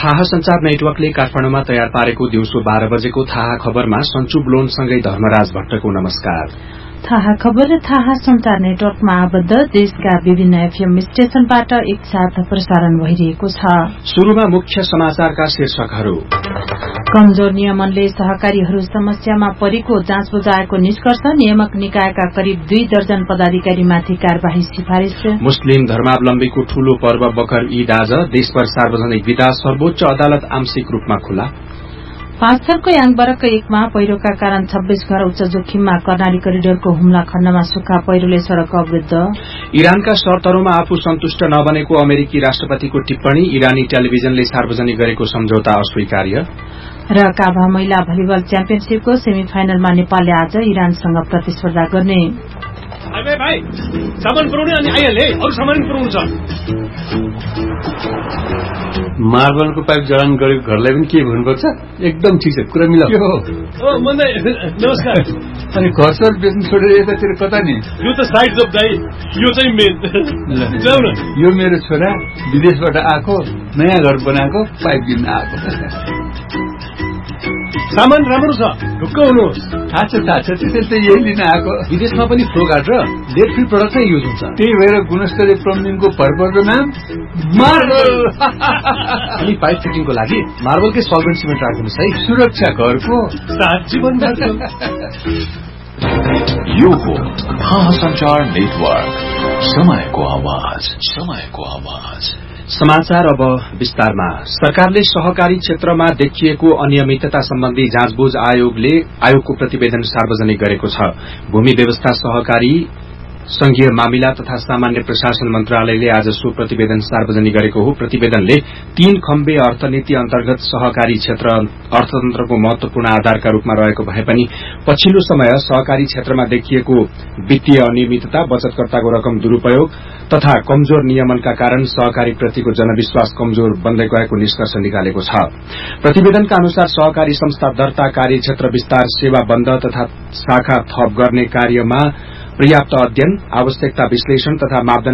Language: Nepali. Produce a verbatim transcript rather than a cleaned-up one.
थाहा संचार नेटवर्कले काठमाडौँमा तयार पारेको दिउँसो बाह्र बजेको थाहा खबरमा सञ्चु ब्लोनसँगै धर्मराज भट्टको नमस्कार। थाहा खबर र थाहा संचार नेटवर्कमा आबद्ध देशका विभिन्न एफएम स्टेशनबाट एकसाथ प्रसारण भइरहेको छ। शुरूमा मुख्य समाचारका शीर्षकहरू। कमजोर नियमनले सहकारीहरू समस्यामा परेको जाँच बुझाएको निष्कर्ष। नियामक निकायका करिब दुई दर्जन पदाधिकारीमाथि कार्यवाही सिफारिश। मुस्लिम धर्मावलम्बीको ठूलो पर्व बकर ईद आज देशभर सार्वजनिक विदा। सर्वोच्च अदालत आंशिक रूपमा खुला। पाँचथरको याङबरक एकमा पहिरोका कारण छब्बीस घर उच्च जोखिममा। कर्णाली करिडोरको हुम्ला खण्डमा सुक्खा पहिरोले सड़क अवरुद्ध। इरानका शर्तहरूमा आफू सन्तुष्ट नबनेको अमेरिकी राष्ट्रपतिको टिप्पणी। इरानी टेलिभिजनले सार्वजनिक गरेको सम्झौता अस्वीकार्य। र काभा महिला भलिबल च्याम्पियनशीपको सेमी फाइनलमा नेपालले आज इरानसँग प्रतिस्पर्धा गर्ने। भाइ सामान पुर्याउने अनि आइहाले अरु सामान पुर्याउनु छ। मार्बलको पाइप जडान गरेको घरलाई पनि के भन्नुपर्छ? एकदम ठिक छ, कुरा मिलाऊ। ओ मन्दै नमस्कार। अनि घर सर बेच्नु छोडेर यतातिर कता नि? यो त साइड जब दाइ, यो चाहिँ मेन। जाऊ न। यो मेरो छोरा विदेशबाट आएको नयाँ घर बनाएको पाइप किन्न आएको। सामान राम्रो छ, ढुक्क हुनुहोस्। थाहा छ थाहा छ, त्यसैले त यही लिन आएको। विदेशमा पनि फ्लोगार्ड र लेड फ्री प्रडक्ट नै युज हुन्छ। त्यही भएर गुणस्तरीय प्लम्बिङको भरपर्दो नाम मार्बल। अनि पाइप फिटिङको लागि मार्बलकै सल्भेन्ट सिमेन्ट राख्नुहोस् है। सुरक्षा घरको सात जीवन भएको। यो हो थाहा संचार नेटवर्क, समयको आवाज, समयको आवाज। समाचार अब विस्तारमा। सरकारले सहकारी क्षेत्रमा देखिएको अनियमितता सम्बन्धी जाँचबुझ आयोगले आयोगको प्रतिवेदन सार्वजनिक गरेको छ। भूमि व्यवस्था, सहकारी, संघीय मामिला तथा सामान्य प्रशासन मन्त्रालयले आज सो प्रतिवेदन सार्वजनिक गरेको हो। प्रतिवेदनले तीन खम्बे अर्थनीति अन्तर्गत सहकारी क्षेत्र अर्थतन्त्रको महत्वपूर्ण आधारका रूपमा रहेको भए पनि पछिल्लो समय सहकारी क्षेत्रमा देखिएको वित्तीय अनियमितता, बचतकर्ताको रकम दुरूपयोग तथा कमजोर नियमनका कारण सहकारी प्रतिको जनविश्वास कमजोर बन्दै गएको निष्कर्ष निकालेको छ। प्रतिवेदनका अनुसार सहकारी संस्था दर्ता, कार्यक्षेत्र विस्तार, सेवा बन्द तथा शाखा थप गर्ने कार्यमा पर्याप्त अध्ययन, आवश्यकता विश्लेषण तथा मापदण्ड